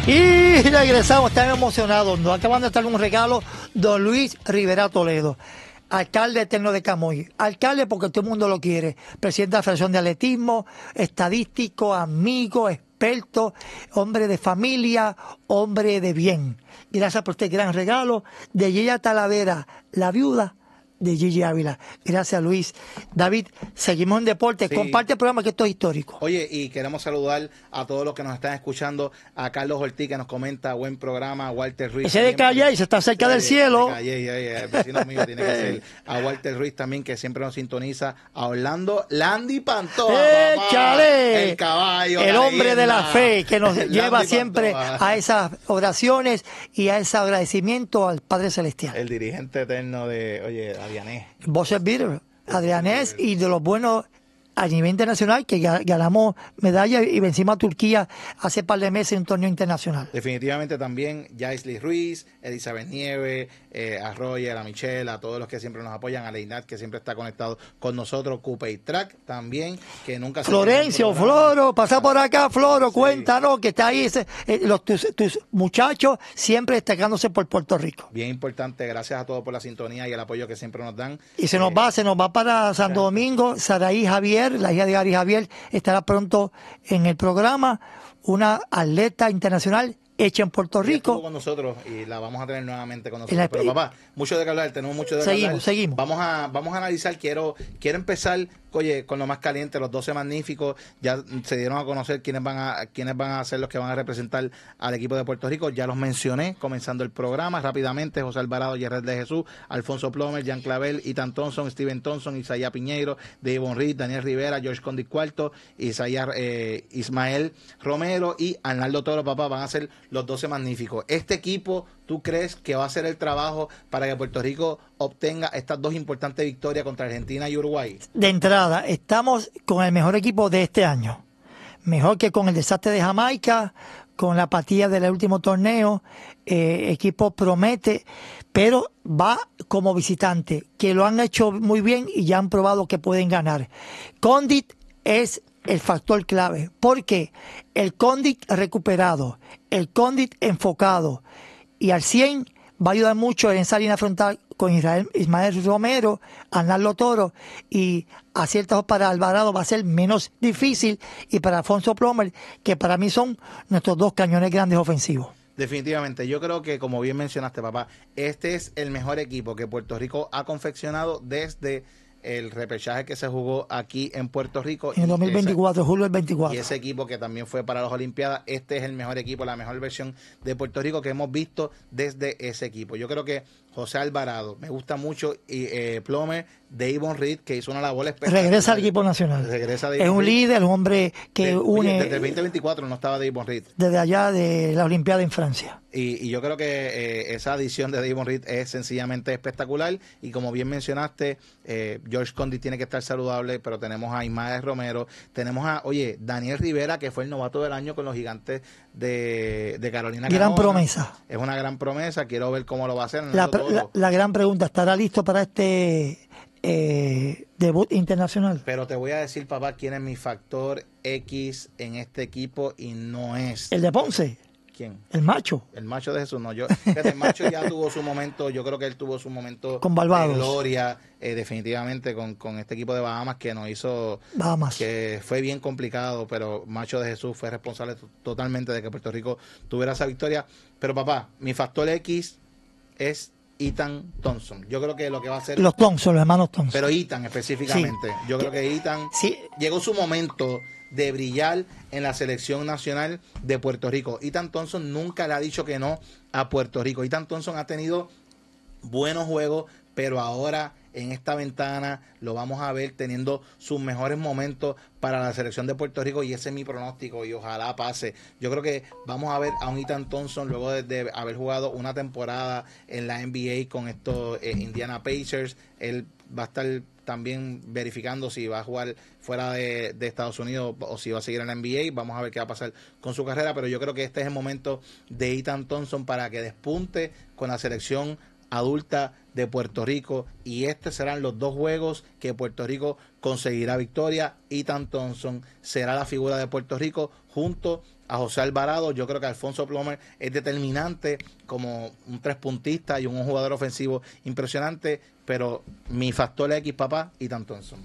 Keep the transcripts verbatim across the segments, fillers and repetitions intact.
Y regresamos, estamos emocionados. Nos acaban de dar un regalo, don Luis Rivera Toledo, alcalde eterno de Camoy. Alcalde porque todo el mundo lo quiere. Presidente de la Federación de Atletismo, estadístico, amigo, experto, hombre de familia, hombre de bien. Gracias por este gran regalo de Yeya Talavera, la viuda de Gigi Ávila. Gracias, Luis. David, seguimos en deporte. Sí. Comparte el programa que esto es histórico. Oye, y queremos saludar a todos los que nos están escuchando. A Carlos Ortiz, que nos comenta, buen programa. A Walter Ruiz. Ese de Calle, se está cerca del cielo. De Calle, ya, ya, el vecino mío tiene que ser. A Walter Ruiz también, que siempre nos sintoniza. A Orlando Landy Pantoja. ¡Échale! El caballo. El hombre leyenda de la fe, que nos lleva siempre Pantoja. a esas oraciones y a ese agradecimiento al Padre Celestial. El dirigente eterno de, oye, Adrianés. Vos servir, Adrianés, y de los buenos a nivel internacional, que ganamos medalla y vencimos a Turquía hace par de meses en un torneo internacional. Definitivamente también Yaisly Ruiz, Elizabeth Nieves, eh, a Roger, a Michelle, a todos los que siempre nos apoyan, a Leinat, que siempre está conectado con nosotros, Coupe Track también, que nunca se... Florencio, Floro, pasa por acá, Floro, sí. Cuéntanos que está ahí, ese, eh, los, tus, tus muchachos siempre destacándose por Puerto Rico. Bien importante, gracias a todos por la sintonía y el apoyo que siempre nos dan. Y se nos eh, va, se nos va para Santo Domingo, Saraí Javier, la hija de Gary Javier, estará pronto en el programa, una atleta internacional hecha en Puerto Rico. Estuvo con nosotros y la vamos a tener nuevamente con nosotros. La... Pero papá, mucho de qué hablar, tenemos mucho de qué seguimos, hablar. Seguimos, Vamos a, vamos a analizar, quiero, quiero empezar, oye, con lo más caliente, los doce magníficos. Ya se dieron a conocer quiénes van a, quiénes van a ser los que van a representar al equipo de Puerto Rico. Ya los mencioné, comenzando el programa rápidamente: José Alvarado, Yerred de Jesús, Alfonso Plomer, Jean Clavel, Ethan Thompson, Steven Thompson, Isaías Piñeiro, Devon Reed, Daniel Rivera, George Condi Cuarto, Isaías, eh, Ismael Romero y Arnaldo Toro, papá, van a ser los doce magníficos. Este equipo, ¿tú crees que va a hacer el trabajo para que Puerto Rico obtenga estas dos importantes victorias contra Argentina y Uruguay? De entrada, estamos con el mejor equipo de este año. Mejor que con el desastre de Jamaica, con la apatía del último torneo. Eh, equipo promete, pero va como visitante, que lo han hecho muy bien y ya han probado que pueden ganar. Condit es el factor clave, porque el Condit recuperado, el Condit enfocado y al cien va a ayudar mucho en esa línea frontal con Israel, Ismael Romero, Arnaldo Toro, y aciertos para Alvarado va a ser menos difícil, y para Alfonso Plomer, que para mí son nuestros dos cañones grandes ofensivos. Definitivamente, yo creo que, como bien mencionaste, papá, este es el mejor equipo que Puerto Rico ha confeccionado desde el repechaje que se jugó aquí en Puerto Rico. En el dos mil veinticuatro, ese, julio del veinticuatro. Y ese equipo que también fue para las Olimpiadas, este es el mejor equipo, la mejor versión de Puerto Rico que hemos visto desde ese equipo. Yo creo que José Alvarado, me gusta mucho, y eh, Plomer, Devon Reed, que hizo una labor especial. Regresa al equipo nacional. Regresa es un Reed. líder, un hombre que de, une... Oye, desde el veinte veinticuatro no estaba Devon Reed. Desde allá de la Olimpiada en Francia. Y, y yo creo que eh, esa adición de Devon Reed es sencillamente espectacular. Y como bien mencionaste, eh, George Condi tiene que estar saludable, pero tenemos a Ismael Romero, tenemos a, oye, Daniel Rivera, que fue el novato del año con los Gigantes de, de Carolina. Gran Canona. promesa. Es una gran promesa, quiero ver cómo lo va a hacer. La, la, la gran pregunta, ¿estará listo para este eh, debut internacional? Pero te voy a decir, papá, quién es mi factor X en este equipo y no es... ¿El de Ponce? ¿Quién? El macho. El macho de Jesús, no. Yo, fíjate, el macho ya tuvo su momento, yo creo que él tuvo su momento con Barbados. De gloria, eh, definitivamente, con, con este equipo de Bahamas que nos hizo... Bahamas. Que fue bien complicado, pero Macho de Jesús fue responsable totalmente de que Puerto Rico tuviera esa victoria. Pero papá, mi factor X es Ethan Thompson. Yo creo que lo que va a hacer... Los Thompson, los hermanos Thompson. Pero Ethan específicamente. Sí. Yo creo que Ethan... Sí. Llegó su momento de brillar en la selección nacional de Puerto Rico. Ethan Thompson nunca le ha dicho que no a Puerto Rico. Ethan Thompson ha tenido buenos juegos, pero ahora en esta ventana lo vamos a ver teniendo sus mejores momentos para la selección de Puerto Rico, y ese es mi pronóstico y ojalá pase. Yo creo que vamos a ver a un Ethan Thompson luego de, de haber jugado una temporada en la N B A con estos eh, Indiana Pacers. Él va a estar también verificando si va a jugar fuera de, de Estados Unidos o si va a seguir en la N B A. Vamos a ver qué va a pasar con su carrera, pero yo creo que este es el momento de Ethan Thompson para que despunte con la selección adulta de Puerto Rico, y estos serán los dos juegos que Puerto Rico conseguirá victoria. Ethan Thompson será la figura de Puerto Rico junto a José Alvarado. Yo creo que Alfonso Plomer es determinante como un tres puntista y un jugador ofensivo impresionante, pero mi factor X, papá, Ethan Thompson.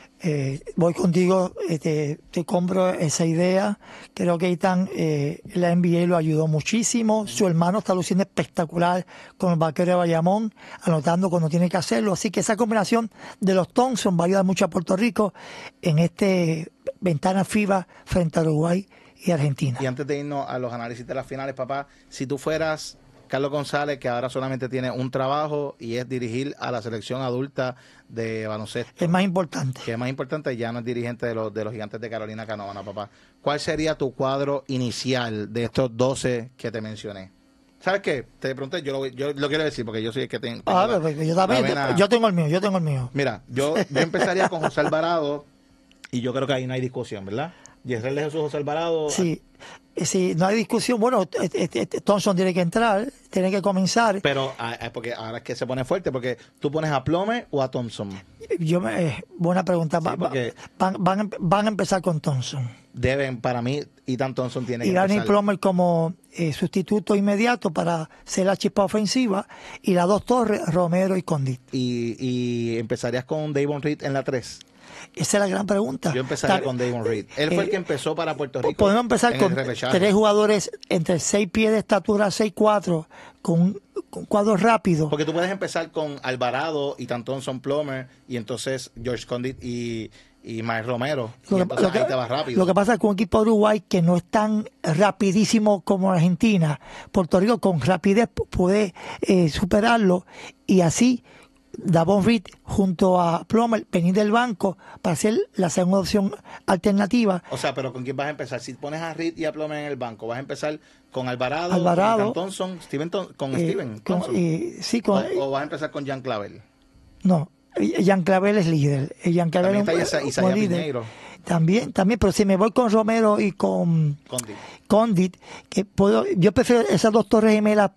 Eh, voy contigo, eh, te, te compro esa idea. Creo que Ethan, eh, la N B A lo ayudó muchísimo. Su hermano está luciendo espectacular con el vaquero de Bayamón, anotando cuando tiene que hacerlo. Así que esa combinación de los Thompson va a ayudar mucho a Puerto Rico en este ventana FIBA frente a Uruguay y Argentina. Y antes de irnos a los análisis de las finales, papá, si tú fueras Carlos González, que ahora solamente tiene un trabajo y es dirigir a la selección adulta de baloncesto. Es más importante. Que es más importante, ya no es dirigente de los, de los Gigantes de Carolina Canóvana, papá. ¿Cuál sería tu cuadro inicial de estos doce que te mencioné? ¿Sabes qué? Te pregunté, yo lo, yo lo quiero decir porque yo soy el que tengo. Ah, la, yo también, vena... yo tengo el mío, yo tengo el mío. Mira, yo, yo empezaría con José Alvarado y yo creo que ahí no hay discusión, ¿verdad? Yesrel de Jesús José Alvarado. Sí. Sí, no hay discusión. Bueno, Thompson tiene que entrar, tiene que comenzar. Pero porque ahora es que se pone fuerte, porque tú pones a Plomer o a Thompson. Yo me, eh, buena pregunta. Sí, porque van, van, van a empezar con Thompson. Deben, para mí, Ethan Thompson tiene que y empezar. Y Danny Plomer como eh, sustituto inmediato para ser la chispa ofensiva. Y las dos torres, Romero y Condit. Y, y empezarías con Davon Reed en la tres. Esa es la gran pregunta. Yo empezaría Tal, con Davon Reed. Él fue eh, el que empezó para Puerto Rico. Podemos empezar con tres jugadores entre seis pies de estatura, seis cuatro, con un cuadro rápido. Porque tú puedes empezar con Alvarado, Ethan Thompson, Plomer, y entonces George Condit y, y Maes Romero. Lo, y entonces lo, que, ahí te vas rápido. Lo que pasa es que un equipo de Uruguay que no es tan rapidísimo como Argentina, Puerto Rico con rapidez puede eh, superarlo y así Davon Reed junto a Plomer venir del banco para ser la segunda opción alternativa. O sea, pero ¿con quién vas a empezar? Si pones a Reed y a Plomer en el banco, ¿vas a empezar con Alvarado, Alvarado con Thompson, Steven Ton, con eh, Steven con, eh, sí, con, o, o vas a empezar con Jean Clavel? No, Jean Clavel es líder. Jean Clavel también es está Isaiah Piñeiro. También, también, pero si me voy con Romero y con Condit, Condit que puedo, yo prefiero esas dos torres gemelas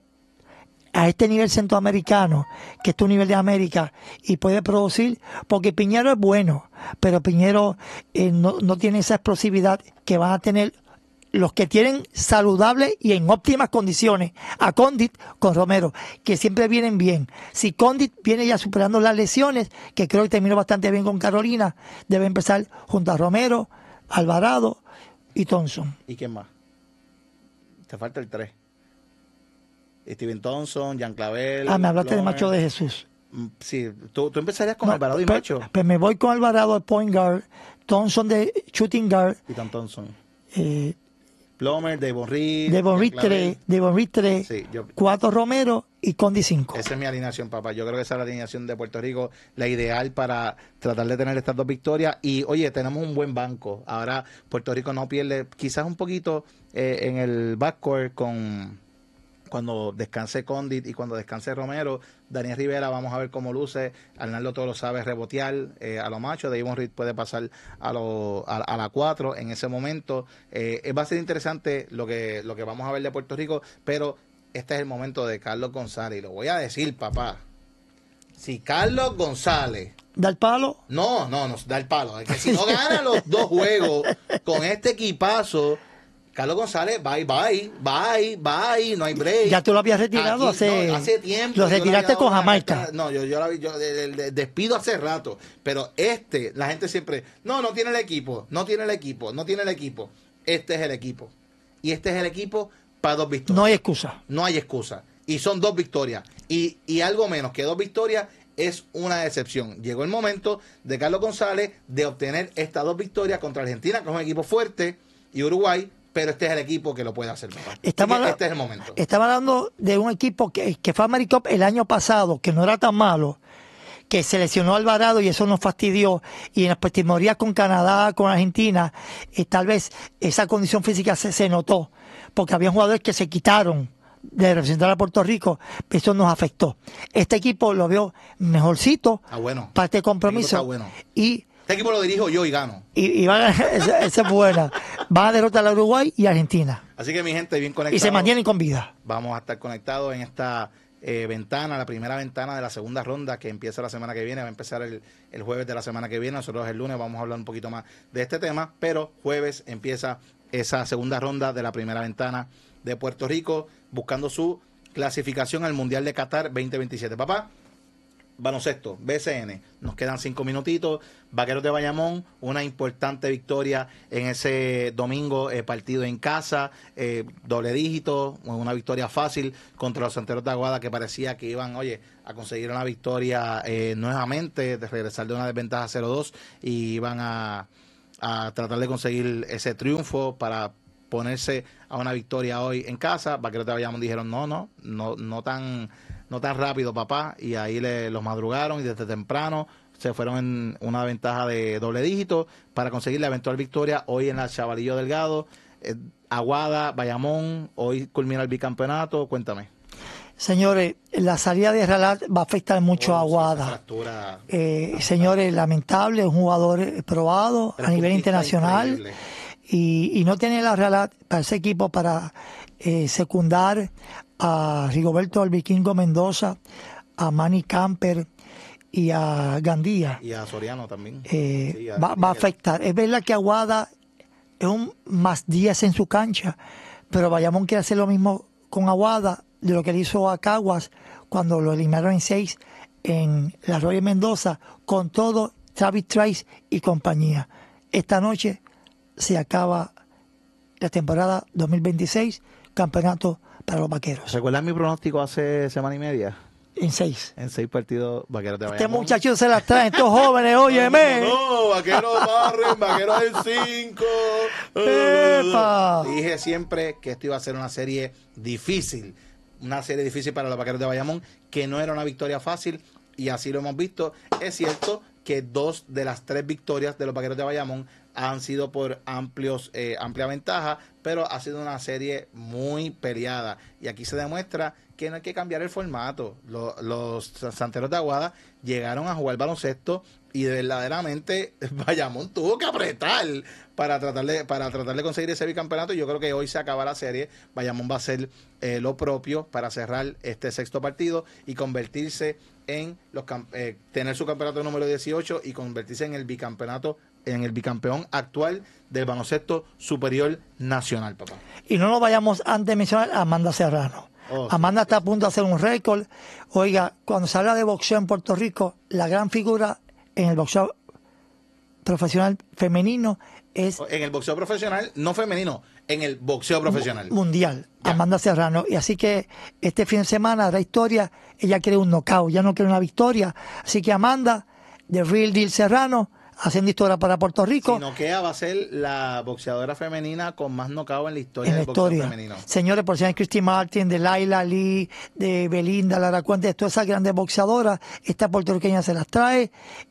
a este nivel centroamericano, que es tu nivel de América, y puede producir, porque Piñero es bueno, pero Piñero eh, no, no tiene esa explosividad que van a tener los que tienen saludables y en óptimas condiciones, a Condit con Romero, que siempre vienen bien. Si Condit viene ya superando las lesiones, que creo que terminó bastante bien con Carolina, debe empezar junto a Romero, Alvarado y Thompson. ¿Y quién más? Te falta el tres. Steven Thompson, Jean Clavel. Ah, me hablaste Plomer. de Macho de Jesús. Sí, tú, tú empezarías con no, Alvarado y pero, Macho. Pues me voy con Alvarado de point guard, Thompson de shooting guard. Y Ethan Thompson. Eh, Plomer, Davon Reed. Davon Reed tres, Davon Reed tres, sí, yo, cuatro Romero y Condi cinco. Esa es mi alineación, papá. Yo creo que esa es la alineación de Puerto Rico, la ideal para tratar de tener estas dos victorias. Y oye, tenemos un buen banco. Ahora Puerto Rico no pierde quizás un poquito eh, en el backcourt con... cuando descanse Condit y cuando descanse Romero. Daniel Rivera, vamos a ver cómo luce. Arnaldo todo lo sabe rebotear eh, a lo macho. Davon Reed puede pasar a, lo, a, a la cuatro en ese momento. Eh, va a ser interesante lo que, lo que vamos a ver de Puerto Rico, pero este es el momento de Carlos González. Y lo voy a decir, papá. Si Carlos González... ¿Da el palo? No, no, no, da el palo. Es que si no gana los dos juegos con este equipazo... Carlos González, bye, bye, bye, bye, no hay break. Ya tú lo habías retirado Aquí, hace, no, hace tiempo. Lo retiraste con Jamaica. Carta, no, yo, yo, la, yo de, de, de, despido hace rato. Pero este, la gente siempre, no, no tiene el equipo, no tiene el equipo, no tiene el equipo. Este es el equipo. Y este es el equipo para dos victorias. No hay excusa. No hay excusa. Y son dos victorias. Y, y algo menos que dos victorias es una decepción. Llegó el momento de Carlos González de obtener estas dos victorias contra Argentina, que es un equipo fuerte, y Uruguay. Pero este es el equipo que lo puede hacer, papá. Estamos hablando, este es el momento. Estamos hablando de un equipo que, que fue a Americup el año pasado, que no era tan malo, que seleccionó a Alvarado y eso nos fastidió. Y en las preliminares con Canadá, con Argentina, eh, tal vez esa condición física se, se notó, porque había jugadores que se quitaron de representar a Puerto Rico, eso nos afectó. Este equipo lo veo mejorcito ah, bueno. para este compromiso. Está bueno. Y este equipo lo dirijo yo y gano. Y, y van a, esa, esa es buena. Van a derrotar a Uruguay y Argentina. Así que mi gente, bien conectados. Y se mantienen con vida. Vamos a estar conectados en esta eh, ventana, la primera ventana de la segunda ronda que empieza la semana que viene. Va a empezar el, el jueves de la semana que viene. Nosotros el lunes vamos a hablar un poquito más de este tema, pero jueves empieza esa segunda ronda de la primera ventana de Puerto Rico, buscando su clasificación al Mundial de Qatar veinte veintisiete. Papá, baloncesto, B C N, nos quedan cinco minutitos. Vaqueros de Bayamón, una importante victoria en ese domingo, eh, partido en casa, eh, doble dígito, una victoria fácil contra los Santeros de Aguada, que parecía que iban, oye, a conseguir una victoria eh, nuevamente, de regresar de una desventaja cero dos, y iban a, a tratar de conseguir ese triunfo para ponerse a una victoria hoy en casa. Vaqueros de Bayamón dijeron, no, no, no, no tan... no tan rápido, papá, y ahí le, los madrugaron y desde temprano se fueron en una ventaja de doble dígito para conseguir la eventual victoria hoy en la Chavalillo Delgado. eh, Aguada, Bayamón, hoy culmina el bicampeonato. Cuéntame. Señores, la salida de Ralat va a afectar mucho Oh, a sí, Aguada. fractura, eh, señores, lamentable, un jugador probado a nivel internacional y, y no tiene la Ralat para ese equipo para eh, secundar a Rigoberto Albiquingo Mendoza, a Manny Camper y a Gandía. Y a Soriano también. Eh, sí, a va, va a afectar. Es verdad que Aguada es un más diez en su cancha, pero Bayamón quiere hacer lo mismo con Aguada de lo que le hizo a Caguas cuando lo eliminaron en seis en la Royal Mendoza, con todo Travis Trice y compañía. Esta noche se acaba la temporada dos mil veintiséis, campeonato para los Vaqueros. ¿Recuerdas mi pronóstico hace semana y media? En seis. En seis partidos, Vaqueros de Bayamón. Este muchacho se las trae, estos jóvenes, óyeme. No, no, Vaqueros barren, Vaqueros en cinco. ¡Epa! Dije siempre que esto iba a ser una serie difícil. Una serie difícil para los Vaqueros de Bayamón, que no era una victoria fácil, y así lo hemos visto. Es cierto que dos de las tres victorias de los Vaqueros de Bayamón han sido por amplios eh, amplia ventaja, pero ha sido una serie muy peleada, y aquí se demuestra que no hay que cambiar el formato. Los, los Santeros de Aguada llegaron a jugar baloncesto y verdaderamente Bayamón tuvo que apretar para tratar de, para tratar de conseguir ese bicampeonato. Yo creo que hoy se acaba la serie. Bayamón va a hacer eh, lo propio para cerrar este sexto partido y convertirse en los eh, tener su campeonato número dieciocho y convertirse en el bicampeonato en el bicampeón actual del baloncesto superior nacional, papá. Y no nos vayamos antes de mencionar a Amanda Serrano. Oh, Amanda sí, está a punto de hacer un récord. Oiga, cuando se habla de boxeo en Puerto Rico, la gran figura en el boxeo profesional femenino es... En el boxeo profesional, no femenino, en el boxeo profesional. Mundial, ya. Amanda Serrano. Y así que este fin de semana hará historia. Ella quiere un knockout, ya no quiere una victoria. Así que Amanda, de Real Deal Serrano, haciendo historia para Puerto Rico. Si noquea, va a ser la boxeadora femenina con más knockout en la historia en la del boxeo historia. femenino. Señores, por si hay Christy Martin, de Laila Lee, de Belinda, Lara Cuente, de todas esas grandes boxeadoras, esta puertorriqueña se las trae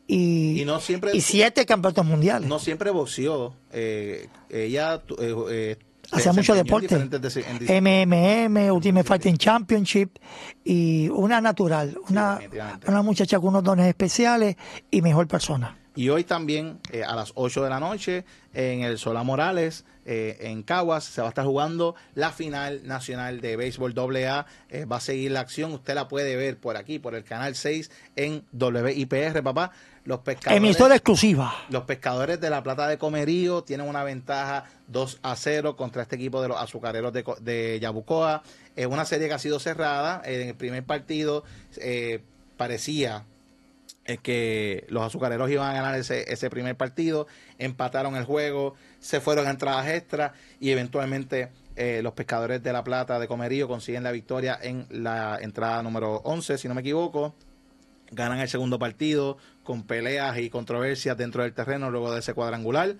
y, y, no siempre, y siete campeonatos mundiales. No siempre boxeó. Eh, ella eh, eh, hacía mucho deporte. De, M M M, Ultimate Fighting Championship, y una natural, una, sí, una muchacha con unos dones especiales y mejor persona. Y hoy también, eh, a las ocho de la noche, en el Solá Morales, eh, en Caguas, se va a estar jugando la final nacional de béisbol doble A. Eh, va a seguir la acción. Usted la puede ver por aquí, por el canal seis, en W I P R, papá. Los pescadores, emisora exclusiva. Los pescadores de la Plata de Comerío tienen una ventaja dos a cero contra este equipo de los azucareros de, de Yabucoa. Es eh, una serie que ha sido cerrada. Eh, en el primer partido eh, parecía... es que los azucareros iban a ganar ese, ese primer partido, empataron el juego, se fueron a entradas extras y eventualmente eh, los pescadores de La Plata de Comerío consiguen la victoria en la entrada número once, si no me equivoco. Ganan el segundo partido con peleas y controversias dentro del terreno luego de ese cuadrangular.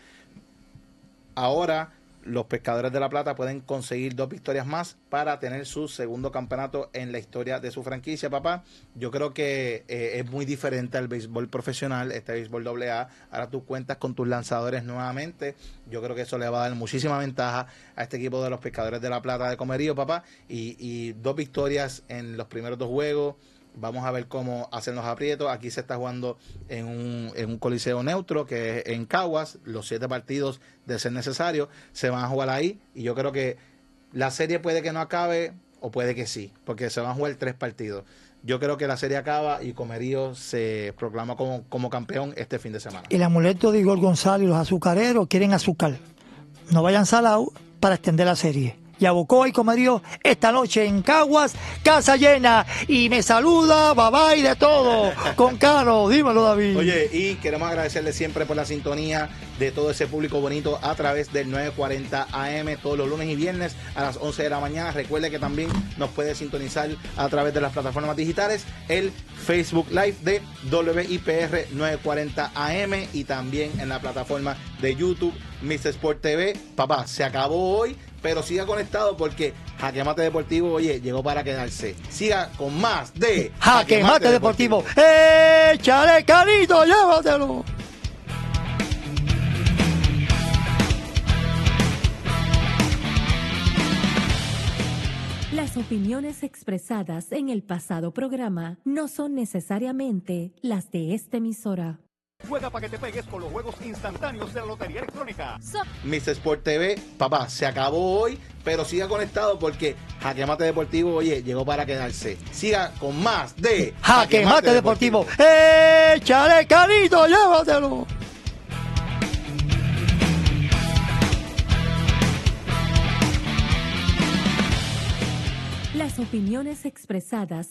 Ahora los pescadores de La Plata pueden conseguir dos victorias más para tener su segundo campeonato en la historia de su franquicia, papá. Yo creo que eh, es muy diferente al béisbol profesional, este béisbol doble A. Ahora tú cuentas con tus lanzadores nuevamente. Yo creo que eso le va a dar muchísima ventaja a este equipo de los pescadores de La Plata de Comerío, papá. Y, y dos victorias en los primeros dos juegos. Vamos a ver cómo hacen los aprietos. Aquí se está jugando en un, en un coliseo neutro, que es en Caguas. Los siete partidos, de ser necesario, se van a jugar ahí. Y yo creo que la serie puede que no acabe, o puede que sí, porque se van a jugar tres partidos. Yo creo que la serie acaba y Comerío se proclama como, como campeón este fin de semana. El amuleto de Igor González y los azucareros quieren azúcar. no vayan salados para extender la serie. Yabucoa y Comerío esta noche en Caguas, casa llena. Y me saluda, bye bye de todo, con Caro. Dímelo, David. Oye, y queremos agradecerle siempre por la sintonía de todo ese público bonito a través del nueve cuarenta A M todos los lunes y viernes a las once de la mañana. Recuerde que también nos puede sintonizar a través de las plataformas digitales, el Facebook Live de W I P R nueve cuarenta A M y también en la plataforma de YouTube mister Sport T V. Papá, se acabó hoy, pero siga conectado porque Jaque Mate Deportivo, oye, llegó para quedarse. Siga con más de Jaque Mate, Mate Deportivo. Deportivo. ¡Échale, carito, llévatelo! Las opiniones expresadas en el pasado programa no son necesariamente las de esta emisora. Juega para que te pegues con los juegos instantáneos de la Lotería Electrónica. So mister Sport T V, papá, se acabó hoy, pero siga conectado porque Jaque Mate Deportivo, oye, llegó para quedarse. Siga con más de Jaque, Jaque Mate, Mate Deportivo. Deportivo. ¡Échale, carito, llévatelo! Las opiniones expresadas